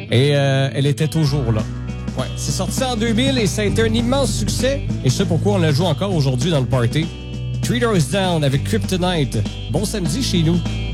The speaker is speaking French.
Et elle était toujours là. Ouais, c'est sorti en 2000 et ça a été un immense succès. Et c'est pourquoi on la joue encore aujourd'hui dans le party. Three Doors Down avec Kryptonite. Bon samedi chez nous.